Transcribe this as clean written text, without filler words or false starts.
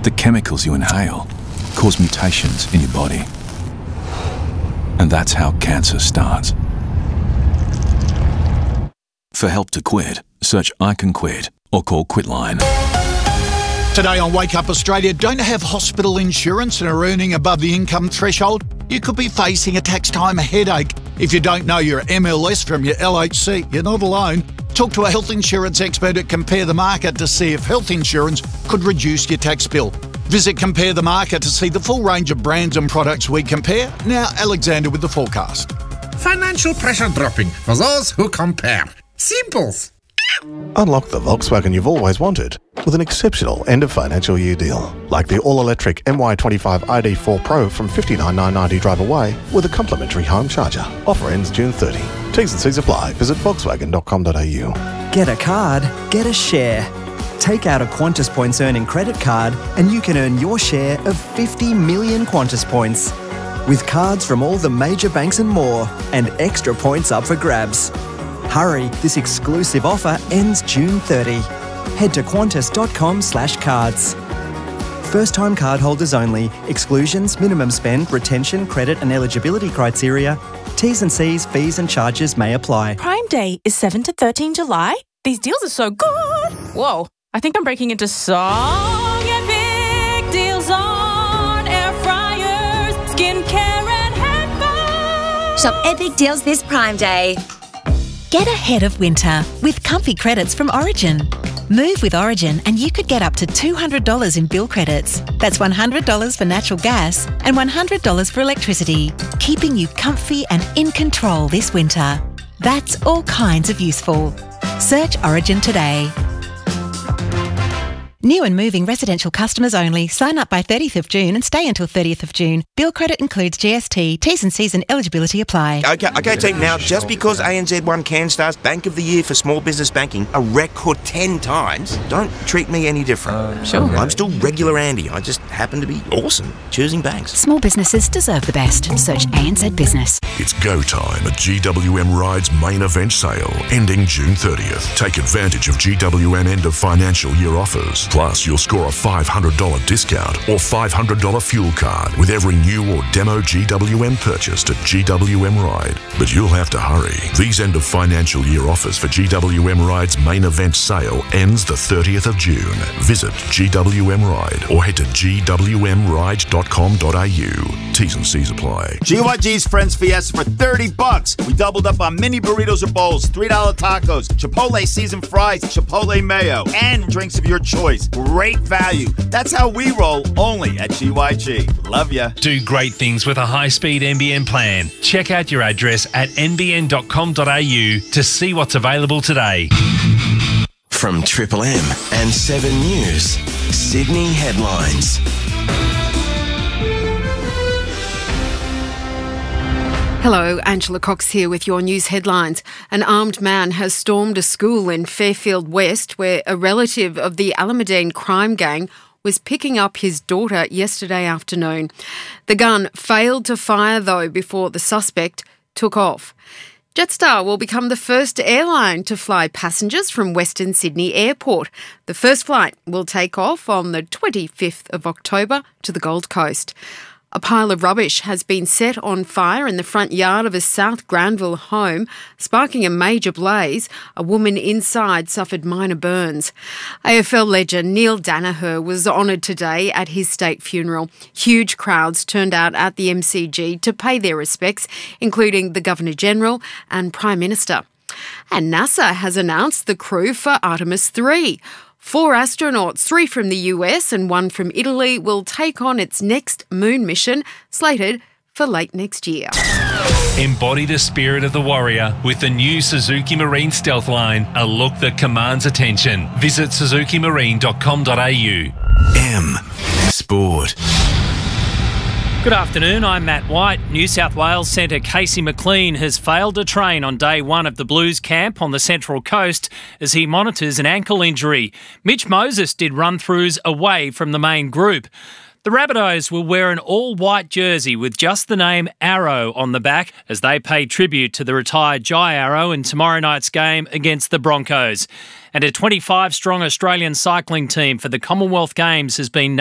The chemicals you inhale cause mutations in your body. And that's how cancer starts. For help to quit, search I Can Quit or call Quitline. Today on Wake Up Australia, don't have hospital insurance and are earning above the income threshold? You could be facing a tax time headache. If you don't know your MLS from your LHC, you're not alone. Talk to a health insurance expert at Compare the Market to see if health insurance could reduce your tax bill. Visit Compare the Market to see the full range of brands and products we compare. Now, Alexander with the forecast. Financial pressure dropping for those who compare. Simples. Unlock the Volkswagen you've always wanted with an exceptional end-of-financial year deal. Like the all-electric MY25 ID4 Pro from $59,990 drive away with a complimentary home charger. Offer ends June 30. T's and C's apply. Visit volkswagen.com.au. Get a card, get a share. Take out a Qantas Points earning credit card and you can earn your share of 50 million Qantas Points. With cards from all the major banks and more, and extra points up for grabs. Hurry, this exclusive offer ends June 30. Head to qantas.com/cards. First-time cardholders only. Exclusions, minimum spend, retention, credit and eligibility criteria. T's and C's, fees and charges may apply. Prime Day is 7 to 13 July. These deals are so good. Whoa, I think I'm breaking into song and big deals on air fryers, skincare and headphones. Shop epic deals this Prime Day. Get ahead of winter with comfy credits from Origin. Move with Origin and you could get up to $200 in bill credits. That's $100 for natural gas and $100 for electricity, keeping you comfy and in control this winter. That's all kinds of useful. Search Origin today. New and moving residential customers only. Sign up by 30th of June and stay until 30th of June. Bill credit includes GST. T's and C's and eligibility apply. Okay, team. Now, just because ANZ won CanStar's Bank of the Year for small business banking a record 10 times, don't treat me any different. Sure. I'm still regular Andy. I just happen to be awesome choosing banks. Small businesses deserve the best. Search ANZ Business. It's go time at GWM Ride's main event sale, ending June 30th. Take advantage of GWM end of financial year offers. Plus, you'll score a $500 discount or $500 fuel card with every new or demo GWM purchased at GWM Ride. But you'll have to hurry. These end of financial year offers for GWM Ride's main event sale ends the 30th of June. Visit GWM Ride or head to gwmride.com.au. T's and C's apply. GYG's Friends Fiesta for $30. We doubled up on mini burritos or bowls, $3 tacos, Chipotle seasoned fries, Chipotle mayo, and drinks of your choice. Great value. That's how we roll, only at GYG. Love ya. Do great things with a high-speed NBN plan. Check out your address at nbn.com.au to see what's available today. From Triple M and 7 News, Sydney headlines. Hello, Angela Cox here with your news headlines. An armed man has stormed a school in Fairfield West where a relative of the Alameddine crime gang was picking up his daughter yesterday afternoon. The gun failed to fire, though, before the suspect took off. Jetstar will become the first airline to fly passengers from Western Sydney Airport. The first flight will take off on the 25th of October to the Gold Coast. A pile of rubbish has been set on fire in the front yard of a South Granville home, sparking a major blaze. A woman inside suffered minor burns. AFL legend Neil Danaher was honoured today at his state funeral. Huge crowds turned out at the MCG to pay their respects, including the Governor-General and Prime Minister. And NASA has announced the crew for Artemis 3. 4 astronauts, 3 from the US and 1 from Italy, will take on its next moon mission, slated for late next year. Embody the spirit of the warrior with the new Suzuki Marine Stealth Line, a look that commands attention. Visit suzukimarine.com.au. M Sport. Good afternoon, I'm Matt White. New South Wales centre Casey McLean has failed to train on day 1 of the Blues camp on the Central Coast as he monitors an ankle injury. Mitch Moses did run-throughs away from the main group. The Rabbitohs will wear an all-white jersey with just the name Arrow on the back as they pay tribute to the retired Jai Arrow in tomorrow night's game against the Broncos. And a 25-strong Australian cycling team for the Commonwealth Games has been